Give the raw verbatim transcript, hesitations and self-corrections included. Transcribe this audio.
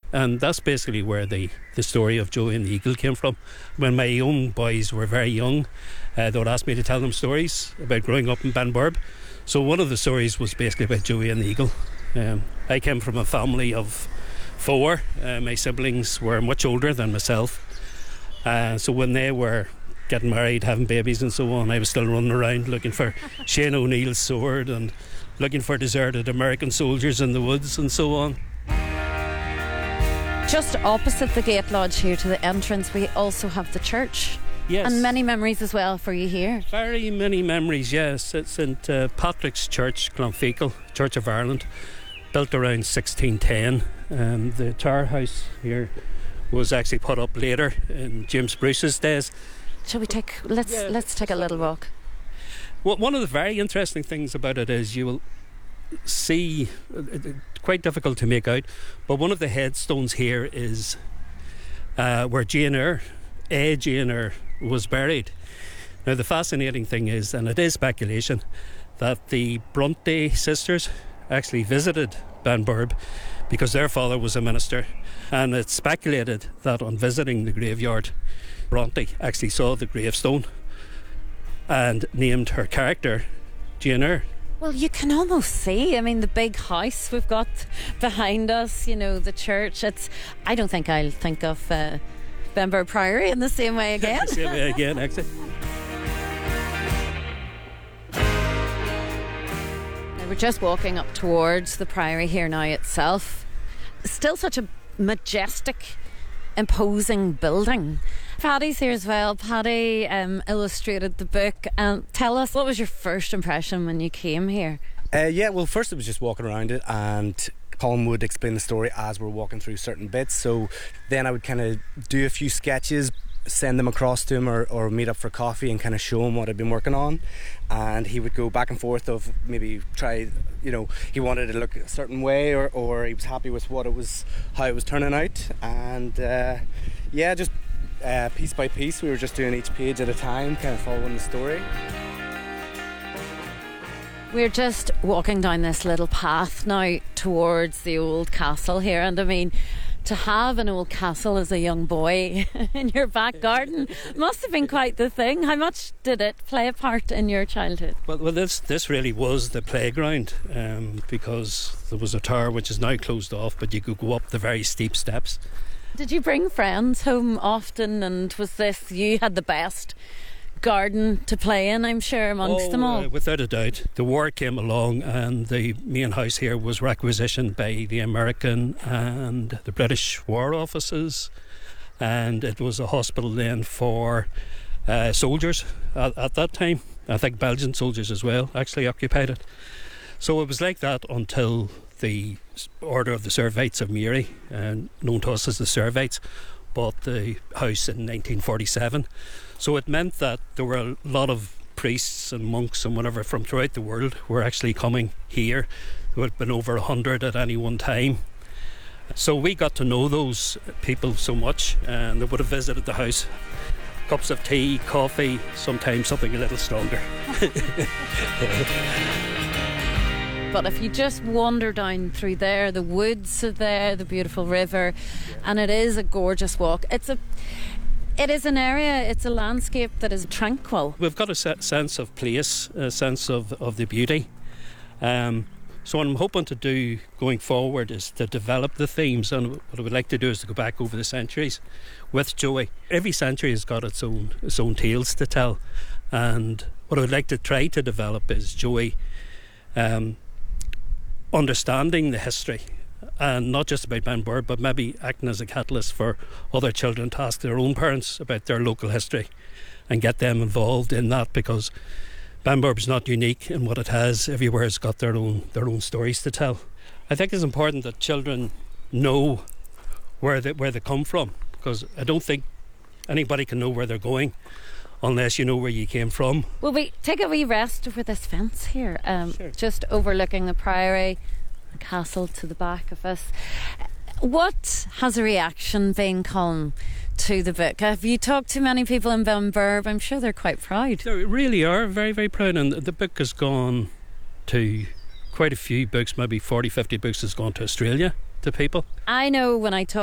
And that's basically where the, the story of Joey and the Eagle came from. When my own boys were very young, uh, they would ask me to tell them stories about growing up in Benburb. So one of the stories was basically about Joey and the Eagle. Um, I came from a family of four. Uh, my siblings were much older than myself. Uh, so when they were getting married, having babies and so on, I was still running around looking for Shane O'Neill's sword and looking for deserted American soldiers in the woods and so on. Just opposite the gate lodge here to the entrance, we also have the church. Yes. And many memories as well for you here. Very many memories, yes. It's Saint Uh, Patrick's Church, Clonfecal, Church of Ireland, built around sixteen ten. Um, the tower house here was actually put up later in James Bruce's days. Shall we take, let's, yeah. let's take a little walk. Well, one of the very interesting things about it is you will see, uh, quite difficult to make out, but one of the headstones here is uh, where Jane Eyre, A. Jane Eyre, was buried. Now the fascinating thing is, and it is speculation, that the Bronte sisters actually visited Benburb because their father was a minister, and it's speculated that on visiting the graveyard, Bronte actually saw the gravestone and named her character Jane Eyre. Well, you can almost see, I mean, the big house we've got behind us, you know, the church. It's, I don't think I'll think of uh, Benburb Priory in the same way again. the same way again, actually. Now, we're just walking up towards the Priory here now itself. Still such a majestic, imposing building. Paddy's here as well. Paddy um, illustrated the book. Um, tell us, what was your first impression when you came here? Uh, yeah, well, first it was just walking around it, and Colin would explain the story as we're walking through certain bits. So then I would kind of do a few sketches, send them across to him, or, or meet up for coffee and kind of show him what I'd been working on. And he would go back and forth of maybe try, you know, he wanted it to look a certain way, or, or he was happy with what it was, how it was turning out. And uh, yeah, just uh, piece by piece, we were just doing each page at a time, kind of following the story. We're just walking down this little path now towards the old castle here, and I mean, to have an old castle as a young boy in your back garden must have been quite the thing. How much did it play a part in your childhood? Well, well this this really was the playground, um, because there was a tower which is now closed off, but you could go up the very steep steps. Did you bring friends home often, and was this, you had the best garden to play in, I'm sure, amongst oh, them all? Uh, without a doubt. The war came along and the main house here was requisitioned by the American and the British War Offices, and it was a hospital then for uh, soldiers at, at that time. I think Belgian soldiers as well actually occupied it. So it was like that until the Order of the Servites of Mary, uh, known to us as the Servites, bought the house in nineteen forty-seven. So it meant that there were a lot of priests and monks and whatever from throughout the world were actually coming here. There would have been over a hundred at any one time. So we got to know those people so much, and they would have visited the house. Cups of tea, coffee, sometimes something a little stronger. But if you just wander down through there, the woods are there, the beautiful river, and it is a gorgeous walk. It's a, it is an area, it's a landscape that is tranquil. We've got a sense of place, a sense of, of the beauty. Um, so what I'm hoping to do going forward is to develop the themes, and what I would like to do is to go back over the centuries with Joey. Every century has got its own its own tales to tell, and what I would like to try to develop is Joey um, understanding the history, and not just about Benburb, but maybe acting as a catalyst for other children to ask their own parents about their local history and get them involved in that, because Benburb is not unique in what it has. Everywhere has got their own their own stories to tell. I think it's important that children know where they, where they come from, because I don't think anybody can know where they're going unless you know where you came from. Will we take a wee rest over this fence here, um, sure. just overlooking the Priory, the castle to the back of us? What has a reaction been, Colin, to the book? Have you talked to many people in Benburb? I'm sure they're quite proud. They really are very, very proud, and the book has gone to quite a few books, maybe forty, fifty books has gone to Australia, to people. I know when I talk